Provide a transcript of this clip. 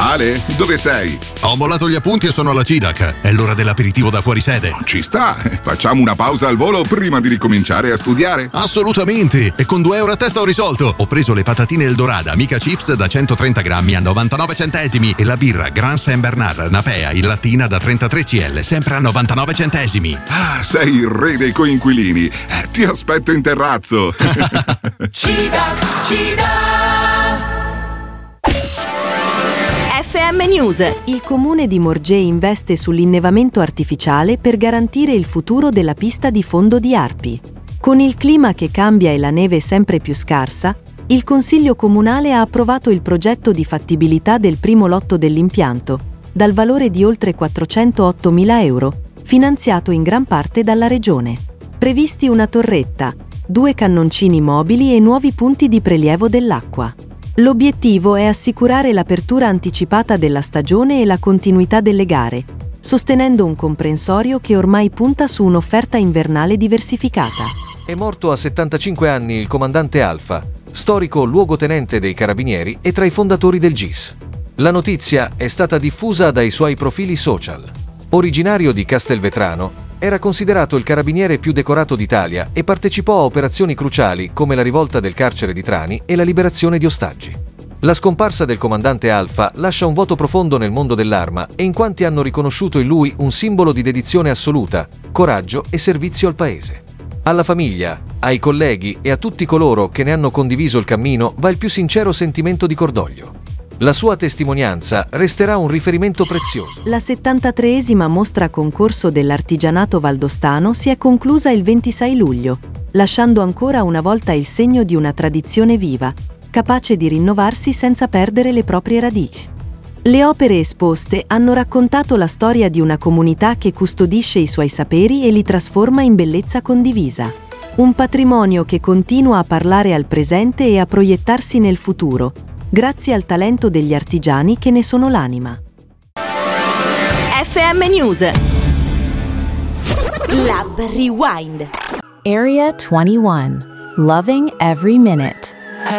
Ale, dove sei? Ho mollato gli appunti e sono alla CIDAC. È l'ora dell'aperitivo da fuori sede. Ci sta, facciamo una pausa al volo prima di ricominciare a studiare? Assolutamente, e con 2 euro a testa ho risolto. Ho preso le patatine Eldorado Amica Chips da 130 grammi a 99 centesimi e la birra Grand Saint Bernard Napea in lattina da 33 CL, sempre a 99 centesimi. Ah, sei il re dei coinquilini. Ti aspetto in terrazzo. CIDAC. FM News. Il comune di Morgé investe sull'innevamento artificiale per garantire il futuro della pista di fondo di Arpi. Con il clima che cambia e la neve sempre più scarsa, il Consiglio Comunale ha approvato il progetto di fattibilità del primo lotto dell'impianto, dal valore di oltre 408.000 euro, finanziato in gran parte dalla Regione. Previsti una torretta, 2 cannoncini mobili e nuovi punti di prelievo dell'acqua. L'obiettivo è assicurare l'apertura anticipata della stagione e la continuità delle gare, sostenendo un comprensorio che ormai punta su un'offerta invernale diversificata. È morto a 75 anni il comandante Alfa, storico luogotenente dei Carabinieri e tra i fondatori del GIS. La notizia è stata diffusa dai suoi profili social. Originario di Castelvetrano, era considerato il carabiniere più decorato d'Italia e partecipò a operazioni cruciali come la rivolta del carcere di Trani e la liberazione di ostaggi. La scomparsa del comandante Alfa lascia un vuoto profondo nel mondo dell'arma e in quanti hanno riconosciuto in lui un simbolo di dedizione assoluta, coraggio e servizio al paese. Alla famiglia, ai colleghi e a tutti coloro che ne hanno condiviso il cammino va il più sincero sentimento di cordoglio. La sua testimonianza resterà un riferimento prezioso. La 73esima mostra concorso dell'artigianato valdostano si è conclusa il 26 luglio, lasciando ancora una volta il segno di una tradizione viva, capace di rinnovarsi senza perdere le proprie radici. Le opere esposte hanno raccontato la storia di una comunità che custodisce i suoi saperi e li trasforma in bellezza condivisa. Un patrimonio che continua a parlare al presente e a proiettarsi nel futuro, grazie al talento degli artigiani che ne sono l'anima. FM News. Lab Rewind. Area 21. Loving every minute.